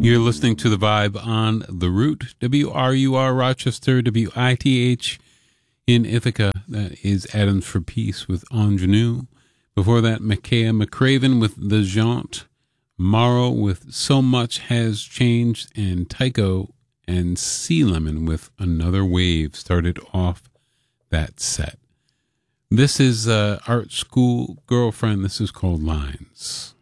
You're listening to The Vibe on The Root, WRUR Rochester, WITH in Ithaca. That is Adams for Peace with Ingenue. Before that, Makaya McCraven with The Jaunt, Morrow with So Much Has Changed, and Tycho and Sea Lemon with Another Wave started off that set. This is Art School Girlfriend. This is called Lines.